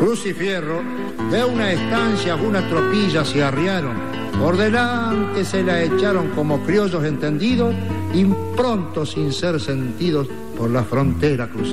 Cruz y Fierro, de una estancia una tropilla se arriaron, por delante se la echaron como criollos entendidos, y pronto sin ser sentidos por la frontera cruzaron.